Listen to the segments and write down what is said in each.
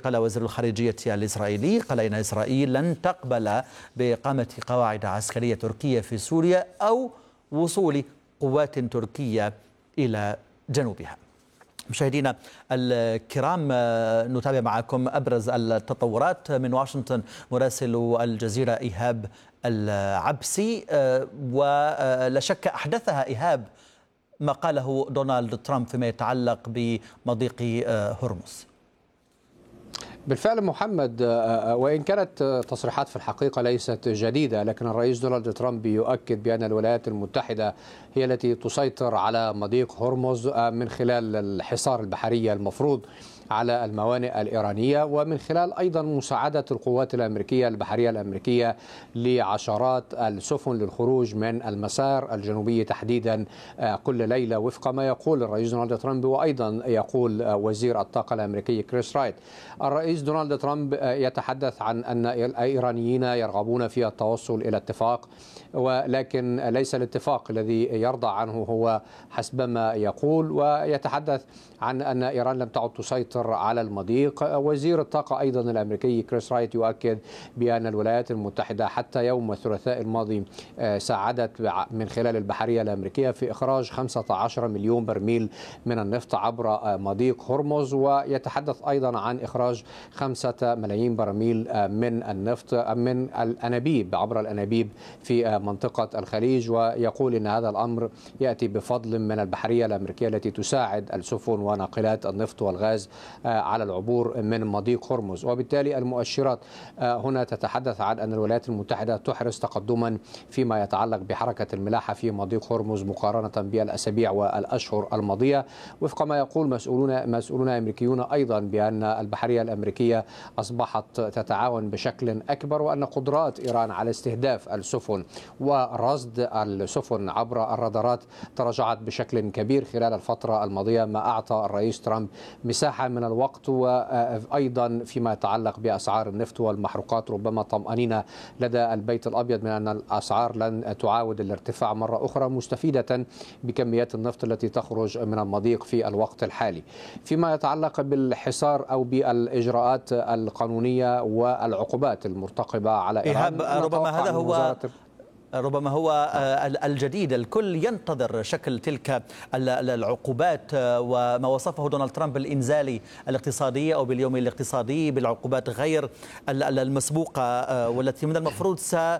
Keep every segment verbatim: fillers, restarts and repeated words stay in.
قال وزير الخارجية الإسرائيلي قال إن إسرائيل لن تقبل بإقامة قواعد عسكرية تركية في سوريا أو وصول قوات تركية إلى جنوبها. مشاهدينا الكرام، نتابع معكم أبرز التطورات من واشنطن. مراسل الجزيرة إيهاب العبسي، ولا شك أحدثها إيهاب ما قاله دونالد ترامب فيما يتعلق بمضيق هرمز. بالفعل محمد، وإن كانت تصريحات في الحقيقة ليست جديدة، لكن الرئيس دونالد ترامب يؤكد بأن الولايات المتحدة هي التي تسيطر على مضيق هرمز من خلال الحصار البحري المفروض على الموانئ الإيرانية، ومن خلال أيضا مساعدة القوات الأمريكية البحرية الأمريكية لعشرات السفن للخروج من المسار الجنوبي تحديدا كل ليلة، وفق ما يقول الرئيس دونالد ترامب وأيضا يقول وزير الطاقة الأمريكي كريس رايت. الرئيس دونالد ترامب يتحدث عن أن الإيرانيين يرغبون في التوصل إلى اتفاق، ولكن ليس الاتفاق الذي يرضى عنه هو حسب ما يقول، ويتحدث عن أن إيران لم تعد تسيطر على المضيق. وزير الطاقة أيضا الأمريكي كريس رايت يؤكد بأن الولايات المتحدة حتى يوم الثلاثاء الماضي ساعدت من خلال البحرية الأمريكية في إخراج خمسة عشر مليون برميل من النفط عبر مضيق هرمز، ويتحدث أيضا عن إخراج خمسة ملايين برميل من النفط من الأنابيب عبر الأنابيب في منطقة الخليج، ويقول إن هذا الأمر يأتي بفضل من البحرية الأمريكية التي تساعد السفن وناقلات النفط والغاز على العبور من مضيق هرمز. وبالتالي المؤشرات هنا تتحدث عن أن الولايات المتحدة تحرز تقدما فيما يتعلق بحركة الملاحة في مضيق هرمز مقارنة بالأسابيع والأشهر الماضية، وفق ما يقول مسؤولون مسؤولون أمريكيون أيضا بأن البحرية الأمريكية أصبحت تتعاون بشكل أكبر، وأن قدرات إيران على استهداف السفن ورصد السفن عبر الرادارات تراجعت بشكل كبير خلال الفترة الماضية، ما أعطى الرئيس ترامب مساحة من الوقت. وأيضا فيما يتعلق بأسعار النفط والمحروقات ربما طمأنينة لدى البيت الأبيض من أن الأسعار لن تعاود الارتفاع مرة أخرى، مستفيدة بكميات النفط التي تخرج من المضيق في الوقت الحالي. فيما يتعلق بالحصار أو بالإجراءات القانونية والعقوبات المرتقبة على إيران، ربما هذا هو ربما هو الجديد. الكل ينتظر شكل تلك العقوبات، وما وصفه دونالد ترامب بالإنزال الاقتصادي أو باليوم الاقتصادي، بالعقوبات غير المسبوقة والتي من المفروض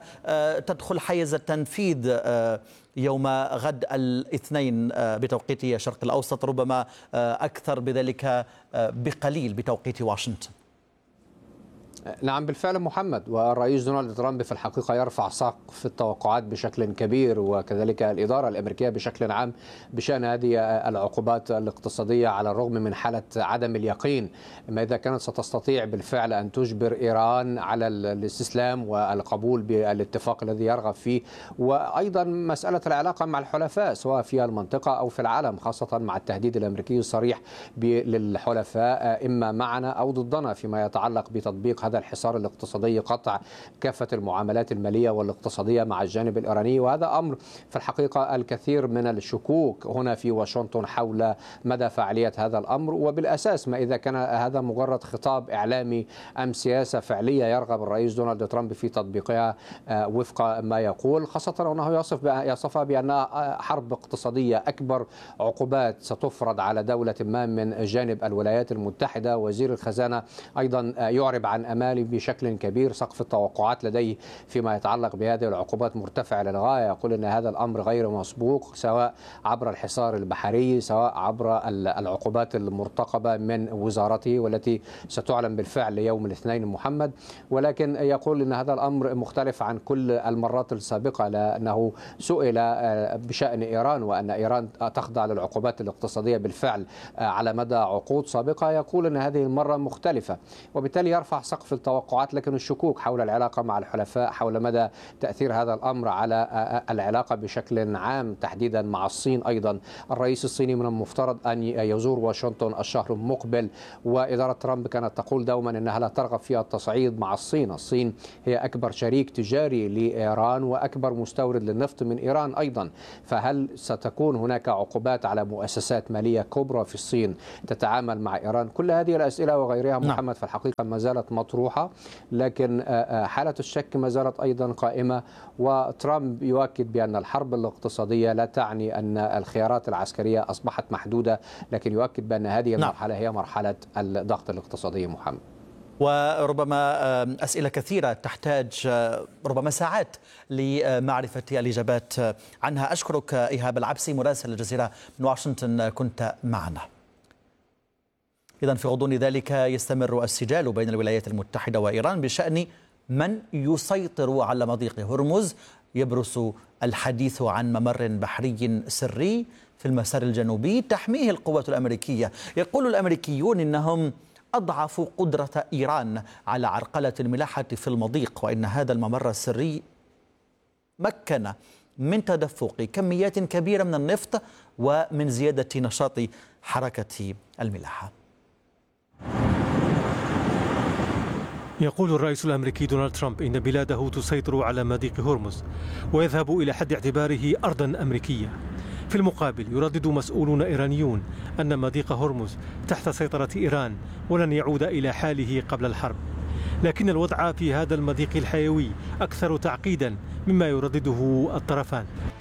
ستدخل حيز التنفيذ يوم غد الاثنين بتوقيت الشرق الأوسط، ربما أكثر بذلك بقليل بتوقيت واشنطن. نعم بالفعل محمد، والرئيس دونالد ترامب في الحقيقة يرفع سقف التوقعات بشكل كبير، وكذلك الإدارة الأمريكية بشكل عام بشأن هذه العقوبات الاقتصادية، على الرغم من حالة عدم اليقين ما إذا كانت ستستطيع بالفعل أن تجبر إيران على الاستسلام والقبول بالاتفاق الذي يرغب فيه، وأيضا مسألة العلاقة مع الحلفاء سواء في المنطقة أو في العالم، خاصة مع التهديد الأمريكي الصريح للحلفاء إما معنا أو ضدنا فيما يتعلق بتطبيق هذا الحصار الاقتصادي، قطع كافة المعاملات المالية والاقتصادية مع الجانب الإيراني. وهذا أمر في الحقيقة الكثير من الشكوك هنا في واشنطن حول مدى فعالية هذا الأمر، وبالأساس ما إذا كان هذا مجرد خطاب إعلامي أم سياسة فعلية يرغب الرئيس دونالد ترامب في تطبيقها وفق ما يقول، خاصة أنه يصف يصفها بأنها حرب اقتصادية. أكبر عقوبات ستفرض على دولة ما من جانب الولايات المتحدة. وزير الخزانة أيضا يعرب عن أمال بشكل كبير، سقف التوقعات لديه فيما يتعلق بهذه العقوبات مرتفع للغاية، يقول أن هذا الأمر غير مسبوق سواء عبر الحصار البحري سواء عبر العقوبات المرتقبة من وزارته والتي ستعلن بالفعل يوم الاثنين محمد. ولكن يقول أن هذا الأمر مختلف عن كل المرات السابقة، لأنه سئل بشأن إيران وأن إيران تخضع للعقوبات الاقتصادية بالفعل على مدى عقود سابقة، يقول أن هذه المرة مختلفة، وبالتالي يرفع سقف سقف التوقعات، لكن الشكوك حول العلاقة مع الحلفاء، حول مدى تأثير هذا الأمر على العلاقة بشكل عام تحديدا مع الصين. أيضا الرئيس الصيني من المفترض أن يزور واشنطن الشهر المقبل، وإدارة ترامب كانت تقول دوما أنها لا ترغب في التصعيد مع الصين. الصين هي أكبر شريك تجاري لإيران وأكبر مستورد للنفط من إيران أيضا، فهل ستكون هناك عقوبات على مؤسسات مالية كبرى في الصين تتعامل مع إيران؟ كل هذه الأسئلة وغيرها محمد في الحقيقة ما زالت مطروحة، لكن حالة الشك ما زالت أيضا قائمة. وترامب يؤكد بأن الحرب الاقتصادية لا تعني أن الخيارات العسكرية أصبحت محدودة، لكن يؤكد بأن هذه المرحلة هي مرحلة الضغط الاقتصادي محمد. وربما أسئلة كثيرة تحتاج ربما ساعات لمعرفة الإجابات عنها. أشكرك إيهاب العبسي مراسل الجزيرة من واشنطن، كنت معنا. إذن في غضون ذلك يستمر السجال بين الولايات المتحدة وإيران بشأن من يسيطر على مضيق هرمز. يبرز الحديث عن ممر بحري سري في المسار الجنوبي تحميه القوات الأمريكية. يقول الأمريكيون إنهم أضعفوا قدرة إيران على عرقلة الملاحة في المضيق، وإن هذا الممر السري مكن من تدفق كميات كبيرة من النفط ومن زيادة نشاط حركة الملاحة. يقول الرئيس الأمريكي دونالد ترامب إن بلاده تسيطر على مضيق هرمز ويذهب إلى حد اعتباره أرضا أمريكية. في المقابل يردد مسؤولون إيرانيون أن مضيق هرمز تحت سيطرة إيران ولن يعود إلى حاله قبل الحرب، لكن الوضع في هذا المضيق الحيوي أكثر تعقيدا مما يردده الطرفان.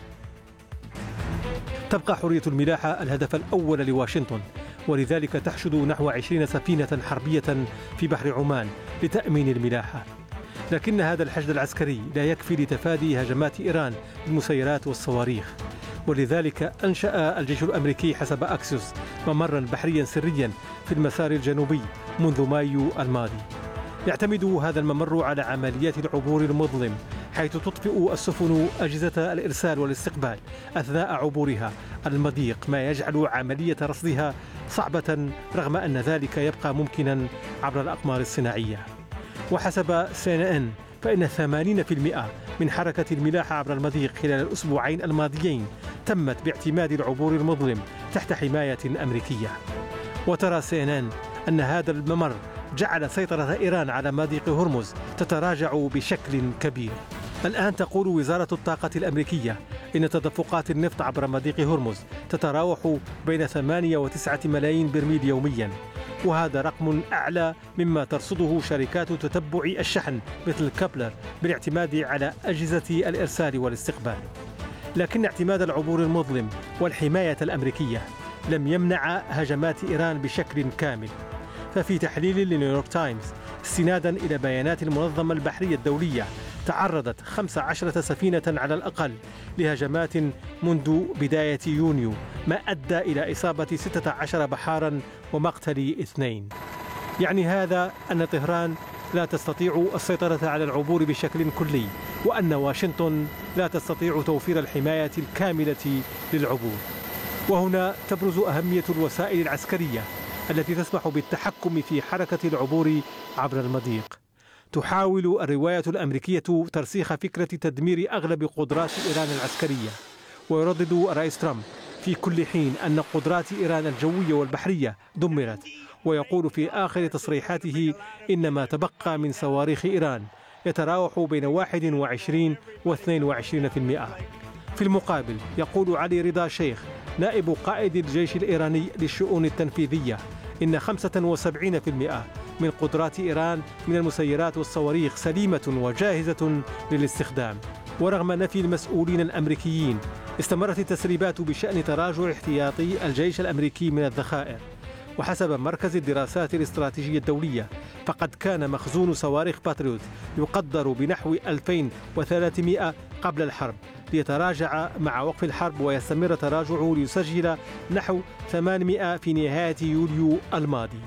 تبقى حرية الملاحة الهدف الأول لواشنطن، ولذلك تحشد نحو عشرين سفينة حربية في بحر عمان لتأمين الملاحة. لكن هذا الحشد العسكري لا يكفي لتفادي هجمات إيران بالمسيرات والصواريخ، ولذلك أنشأ الجيش الأمريكي حسب أكسيوس ممرا بحريا سريا في المسار الجنوبي منذ مايو الماضي. يعتمد هذا الممر على عمليات العبور المظلم، حيث تطفئ السفن أجهزة الإرسال والاستقبال أثناء عبورها المضيق، ما يجعل عملية رصدها صعبة رغم أن ذلك يبقى ممكنا عبر الأقمار الصناعية. وحسب سي إن إن فإن ثمانين بالمئة من حركة الملاحة عبر المضيق خلال الأسبوعين الماضيين تمت باعتماد العبور المظلم تحت حماية أمريكية. وترى سي إن إن أن هذا الممر جعل سيطرة إيران على مضيق هرمز تتراجع بشكل كبير. الآن تقول وزارة الطاقة الأمريكية إن تدفقات النفط عبر مضيق هرمز تتراوح بين ثمانية وتسعة ملايين برميل يوميا، وهذا رقم أعلى مما ترصده شركات تتبع الشحن مثل كابلر بالاعتماد على أجهزة الإرسال والاستقبال. لكن اعتماد العبور المظلم والحماية الأمريكية لم يمنع هجمات إيران بشكل كامل. ففي تحليل لنيويورك تايمز استنادا إلى بيانات المنظمة البحرية الدولية، تعرضت خمس عشرة سفينة على الأقل لهجمات منذ بداية يونيو، ما أدى إلى إصابة ستة عشر بحارا ومقتل اثنين. يعني هذا أن طهران لا تستطيع السيطرة على العبور بشكل كلي، وأن واشنطن لا تستطيع توفير الحماية الكاملة للعبور. وهنا تبرز أهمية الوسائل العسكرية التي تسمح بالتحكم في حركة العبور عبر المضيق. تحاول الرواية الأمريكية ترسيخ فكرة تدمير أغلب قدرات إيران العسكرية، ويردد الرئيس ترامب في كل حين أن قدرات إيران الجوية والبحرية دمرت، ويقول في آخر تصريحاته إن ما تبقى من صواريخ إيران يتراوح بين واحد وعشرين واثنين وعشرين بالمئة. في المقابل يقول علي رضا شيخ نائب قائد الجيش الإيراني للشؤون التنفيذية إن خمسة وسبعين بالمئة من قدرات إيران من المسيرات والصواريخ سليمة وجاهزة للاستخدام. ورغم نفي المسؤولين الأمريكيين، استمرت التسريبات بشأن تراجع احتياطي الجيش الأمريكي من الذخائر. وحسب مركز الدراسات الاستراتيجية الدولية فقد كان مخزون صواريخ باتريوت يقدر بنحو ألفين وثلاثمئة قبل الحرب، ليتراجع مع وقف الحرب ويستمر تراجعه ليسجل نحو ثمانمئة في نهاية يوليو الماضي.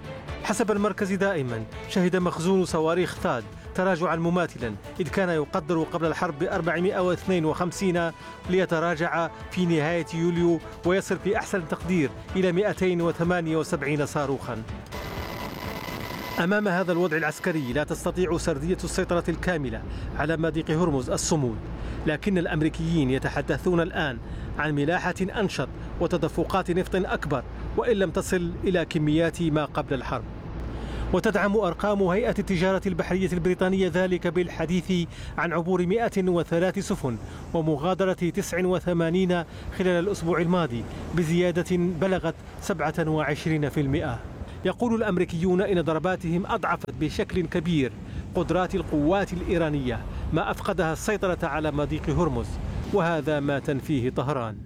حسب المركز دائما شهد مخزون صواريخ ثاد تراجعا مماثلا، إذ كان يقدر قبل الحرب ب أربعمئة واثنين وخمسين ليتراجع في نهاية يوليو ويصل في أحسن تقدير إلى مئتين وثمانية وسبعين صاروخا. أمام هذا الوضع العسكري لا تستطيع سردية السيطرة الكاملة على مضيق هرمز الصمود، لكن الأمريكيين يتحدثون الآن عن ملاحة أنشط وتدفقات نفط أكبر، وإن لم تصل إلى كميات ما قبل الحرب. وتدعم أرقام هيئة التجارة البحرية البريطانية ذلك بالحديث عن عبور مئة وثلاث سفن ومغادرة تسع وثمانين خلال الأسبوع الماضي بزيادة بلغت سبعة وعشرين بالمئة. يقول الأمريكيون إن ضرباتهم أضعفت بشكل كبير قدرات القوات الإيرانية، ما أفقدها السيطرة على مضيق هرمز، وهذا ما تنفيه طهران.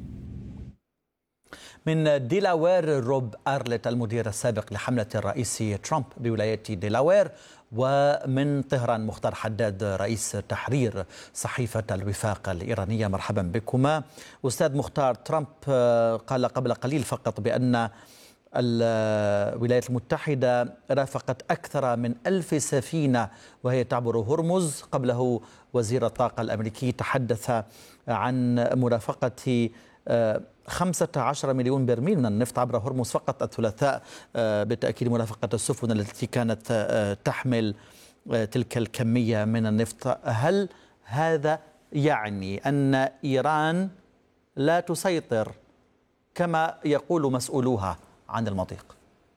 من ديلاوير، روب أرلت المدير السابق لحملة الرئيس ترامب بولاية ديلاوير، ومن طهران مختار حداد رئيس تحرير صحيفة الوفاق الإيرانية. مرحبا بكما. أستاذ مختار، ترامب قال قبل قليل فقط بأن الولايات المتحدة رافقت أكثر من ألف سفينة وهي تعبر هرمز. قبله وزير الطاقة الأمريكي تحدث عن مرافقة خمسة عشر مليون برميل من النفط عبر هرمز فقط الثلاثاء، بالتأكيد مرافقة السفن التي كانت تحمل تلك الكمية من النفط. هل هذا يعني أن إيران لا تسيطر كما يقول مسؤولوها عن المضيق؟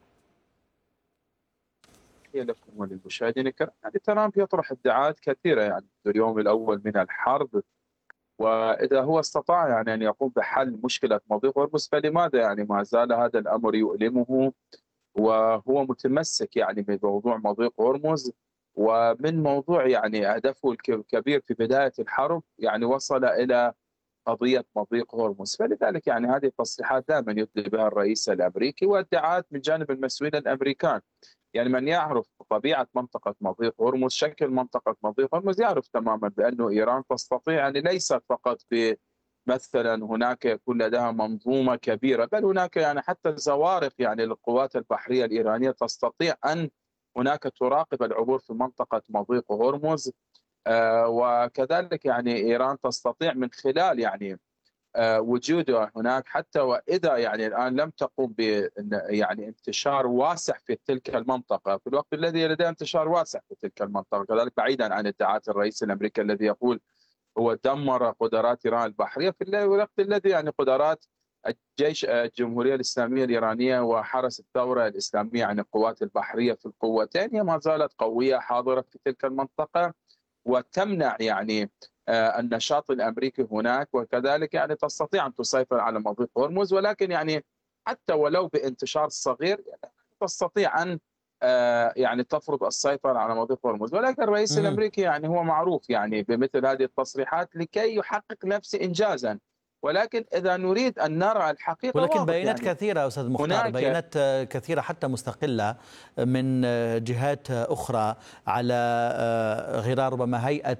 لكم وللمشاهدين الكرام، يعني ترامب يطرح ادعاءات كثيرة يعني في اليوم الأول من الحرب، وإذا هو استطاع يعني أن يقوم بحل مشكلة مضيق هرمز فلماذا يعني ما زال هذا الأمر يؤلمه، وهو متمسك يعني بموضوع مضيق هرمز، ومن موضوع يعني هدفه الكبير في بداية الحرب يعني وصل إلى قضية مضيق هرمز. فلذلك يعني هذه التصريحات دائما يطلب بها الرئيس الأمريكي، وادعاءات من جانب المسؤولين الأمريكان. يعني من يعرف طبيعة منطقة مضيق هرمز، شكل منطقة مضيق هرمز، يعرف تماما بأن إيران تستطيع، يعني ليست فقط ب مثلا هناك يكون لديها منظومة كبيرة، بل هناك يعني حتى زوارق يعني للقوات البحرية الإيرانية تستطيع أن هناك تراقب العبور في منطقة مضيق هرمز. آه وكذلك يعني إيران تستطيع من خلال يعني وجوده هناك، حتى واذا يعني الان لم تقوم ب يعني انتشار واسع في تلك المنطقه في الوقت الذي لديها انتشار واسع في تلك المنطقه، كذلك بعيدا عن ادعاءات الرئيس الامريكي الذي يقول هو دمر قدرات ايران البحريه، في الوقت الذي يعني قدرات الجيش الجمهوريه الاسلاميه الايرانيه وحرس الثوره الاسلاميه عن القوات البحريه في القوتين هي ما زالت قويه حاضره في تلك المنطقه، وتمنع يعني النشاط الامريكي هناك، وكذلك يعني تستطيع ان تسيطر على مضيق هرمز، ولكن يعني حتى ولو بانتشار صغير يعني تستطيع ان يعني تفرض السيطره على مضيق هرمز. ولكن الرئيس الامريكي يعني هو معروف يعني بمثل هذه التصريحات لكي يحقق نفسه انجازا، ولكن اذا نريد ان نرى الحقيقه ولكن بيانات يعني كثيره استاذ مختار، بيانات كثيره حتى مستقله من جهات اخرى على غرار ربما هيئه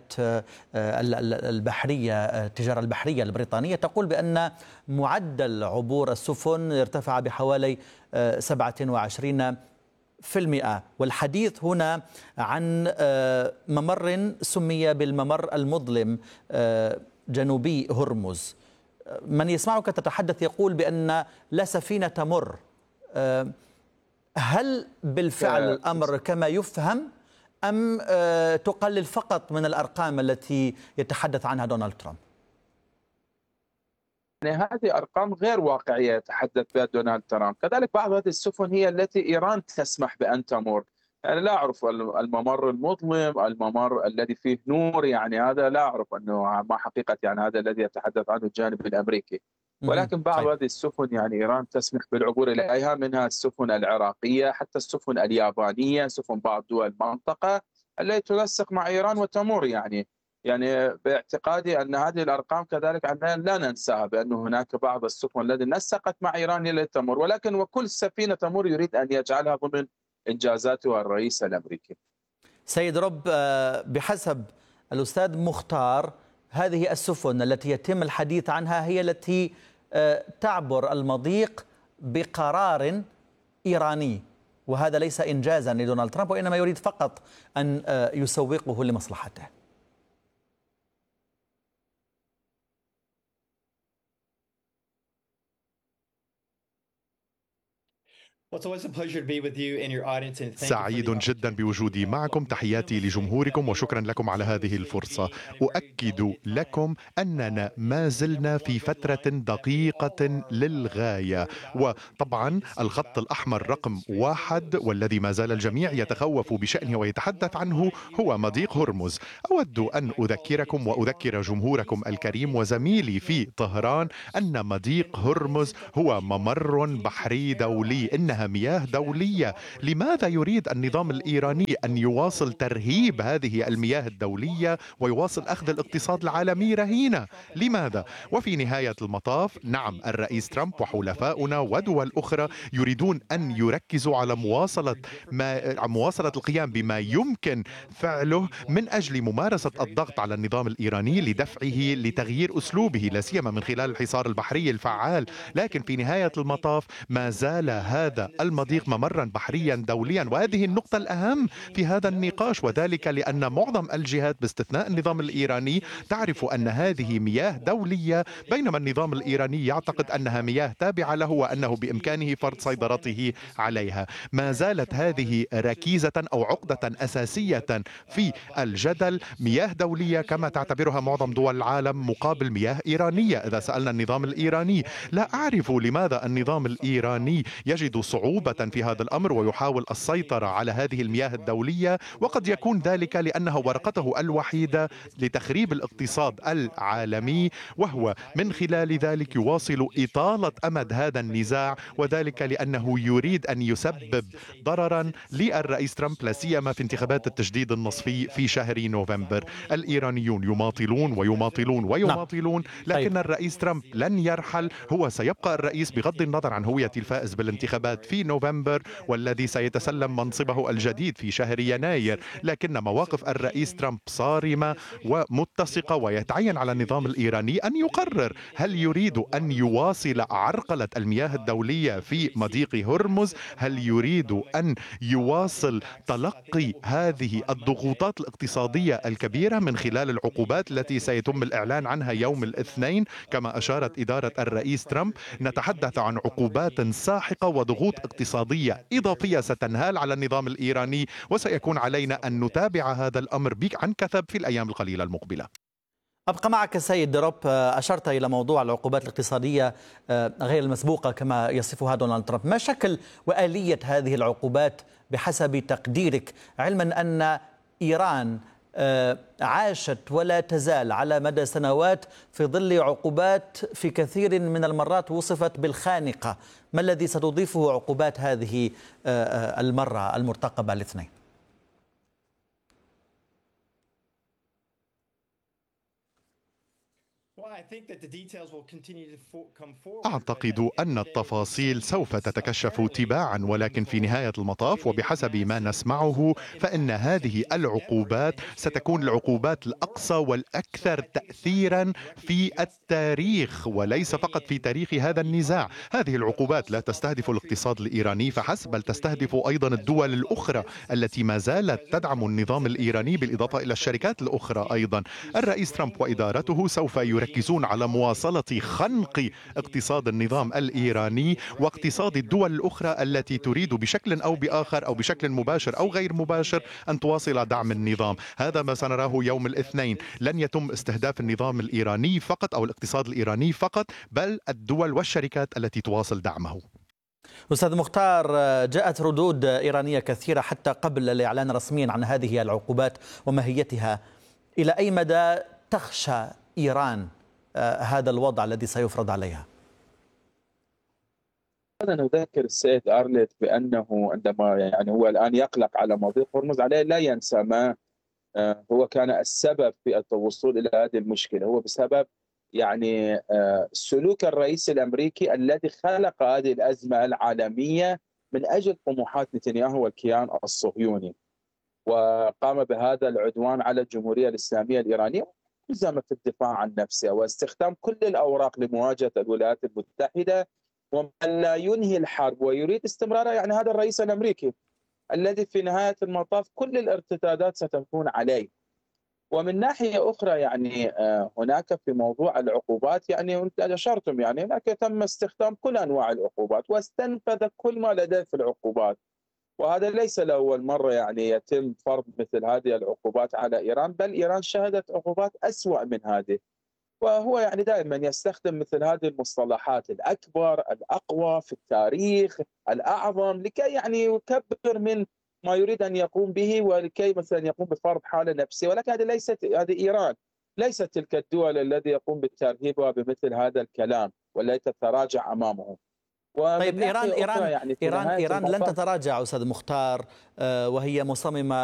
البحريه التجاره البحريه البريطانيه تقول بان معدل عبور السفن ارتفع بحوالي سبعة وعشرين بالمئة، والحديث هنا عن ممر سمي بالممر المظلم جنوبي هرمز. من يسمعك تتحدث يقول بأن لا سفينة تمر. هل بالفعل الأمر كما يفهم أم تقلل فقط من الأرقام التي يتحدث عنها دونالد ترامب؟ يعني هذه أرقام غير واقعية يتحدث بها دونالد ترامب. كذلك بعض هذه السفن هي التي إيران تسمح بأن تمر، يعني لا أعرف الممر المظلم، الممر الذي فيه نور، يعني هذا لا أعرف أنه ما حقيقة يعني هذا الذي يتحدث عنه الجانب الأمريكي. ولكن بعض هذه السفن يعني إيران تسمح بالعبور إليها، منها السفن العراقية حتى السفن اليابانية، سفن بعض دول المنطقة التي تنسق مع إيران وتمر. يعني يعني باعتقادي أن هذه الأرقام كذلك لا ننساها، بأن هناك بعض السفن التي نسقت مع إيران لتمر، ولكن وكل سفينة تمر يريد أن يجعلها ضمن إنجازاته الرئيس الأمريكي. سيد رب، بحسب الأستاذ مختار هذه السفن التي يتم الحديث عنها هي التي تعبر المضيق بقرار إيراني، وهذا ليس إنجازا لدونالد ترامب وإنما يريد فقط أن يسوقه لمصلحته. سعيد جدا بوجودي معكم، تحياتي لجمهوركم وشكرا لكم على هذه الفرصة. أؤكد لكم أننا ما زلنا في فترة دقيقة للغاية، وطبعا الخط الأحمر رقم واحد والذي ما زال الجميع يتخوف بشأنه ويتحدث عنه هو مضيق هرمز. أود أن أذكركم وأذكر جمهوركم الكريم وزميلي في طهران أن مضيق هرمز هو ممر بحري دولي، إنها مياه دولية. لماذا يريد النظام الإيراني أن يواصل ترهيب هذه المياه الدولية ويواصل أخذ الاقتصاد العالمي رهينة؟ لماذا؟ وفي نهاية المطاف نعم، الرئيس ترامب وحلفاؤنا ودول أخرى يريدون أن يركزوا على مواصلة ما مواصلة القيام بما يمكن فعله من أجل ممارسة الضغط على النظام الإيراني لدفعه لتغيير أسلوبه، لا سيما من خلال الحصار البحري الفعال. لكن في نهاية المطاف ما زال هذا المضيق ممرا بحريا دوليا، وهذه النقطة الأهم في هذا النقاش، وذلك لأن معظم الجهات باستثناء النظام الإيراني تعرف أن هذه مياه دولية، بينما النظام الإيراني يعتقد أنها مياه تابعة له وأنه بإمكانه فرض سيطرته عليها. ما زالت هذه ركيزة أو عقدة أساسية في الجدل، مياه دولية كما تعتبرها معظم دول العالم مقابل مياه إيرانية. إذا سألنا النظام الإيراني، لا أعرف لماذا النظام الإيراني يجد صعوبة في هذا الأمر ويحاول السيطرة على هذه المياه الدولية، وقد يكون ذلك لأنه ورقته الوحيدة لتخريب الاقتصاد العالمي، وهو من خلال ذلك يواصل إطالة أمد هذا النزاع، وذلك لأنه يريد أن يسبب ضررا للرئيس ترامب، لا سيما في انتخابات التجديد النصفي في شهر نوفمبر. الإيرانيون يماطلون ويماطلون ويماطلون، لكن الرئيس ترامب لن يرحل، هو سيبقى الرئيس بغض النظر عن هوية الفائز بالانتخابات في نوفمبر والذي سيتسلم منصبه الجديد في شهر يناير. لكن مواقف الرئيس ترامب صارمة ومتسقة، ويتعين على النظام الإيراني أن يقرر هل يريد أن يواصل عرقلة المياه الدولية في مضيق هرمز، هل يريد أن يواصل تلقي هذه الضغوطات الاقتصادية الكبيرة من خلال العقوبات التي سيتم الإعلان عنها يوم الاثنين كما أشارت إدارة الرئيس ترامب. نتحدث عن عقوبات ساحقة وضغوط اقتصادية إضافية ستنهال على النظام الإيراني، وسيكون علينا أن نتابع هذا الأمر عن كثب في الأيام القليلة المقبلة. أبقى معك سيد دروب. أشرت إلى موضوع العقوبات الاقتصادية غير المسبوقة كما يصفها دونالد ترامب. ما شكل وآلية هذه العقوبات بحسب تقديرك، علما أن إيران عاشت ولا تزال على مدى سنوات في ظل عقوبات في كثير من المرات وصفت بالخانقة؟ ما الذي ستضيفه عقوبات هذه المرة المرتقبة الاثنين؟ أعتقد أن التفاصيل سوف تتكشف تباعا، ولكن في نهاية المطاف وبحسب ما نسمعه فإن هذه العقوبات ستكون العقوبات الأقصى والأكثر تأثيرا في التاريخ، وليس فقط في تاريخ هذا النزاع. هذه العقوبات لا تستهدف الاقتصاد الإيراني فحسب، بل تستهدف أيضا الدول الأخرى التي ما زالت تدعم النظام الإيراني، بالإضافة إلى الشركات الأخرى أيضا. الرئيس ترامب وإدارته سوف يركزون على مواصلة خنق اقتصاد النظام الإيراني واقتصاد الدول الأخرى التي تريد بشكل أو بآخر أو بشكل مباشر أو غير مباشر أن تواصل دعم النظام. هذا ما سنراه يوم الاثنين. لن يتم استهداف النظام الإيراني فقط أو الاقتصاد الإيراني فقط، بل الدول والشركات التي تواصل دعمه. أستاذ مختار، جاءت ردود إيرانية كثيرة حتى قبل الإعلان رسميا عن هذه العقوبات وماهيتها. إلى أي مدى تخشى إيران هذا الوضع الذي سيفرض عليها؟ أنا نذكر السيد أرليت بأنه عندما يعني هو الآن يقلق على مضيق هرمز، عليه لا ينسى ما هو كان السبب في الوصول إلى هذه المشكلة، هو بسبب يعني سلوك الرئيس الأمريكي الذي خلق هذه الأزمة العالمية من أجل طموحات نتنياهو والكيان الصهيوني، وقام بهذا العدوان على الجمهورية الإسلامية الإيرانية، التزم في الدفاع عن نفسه واستخدام كل الأوراق لمواجهة الولايات المتحدة. ومن لا ينهي الحرب ويريد استمرارها يعني هذا الرئيس الأمريكي الذي في نهاية المطاف كل الارتدادات ستكون عليه. ومن ناحية أخرى يعني هناك في موضوع العقوبات يعني أنت أشرتم يعني هناك تم استخدام كل أنواع العقوبات واستنفذ كل ما لديه في العقوبات، وهذا ليس لأول مرة يعني يتم فرض مثل هذه العقوبات على إيران، بل إيران شهدت عقوبات أسوأ من هذه. وهو يعني دائما يستخدم مثل هذه المصطلحات الأكبر الأقوى في التاريخ الأعظم لكي يعني يكبر من ما يريد أن يقوم به ولكي مثلا يقوم بفرض حالة نفسية، ولكن هذه ليست هذه إيران ليست تلك الدول التي يقوم بالترهيب بمثل هذا الكلام والتي تتراجع أمامه. طيب إيران إيران يعني إيران إيران لن تتراجع أستاذ مختار، وهي مصممة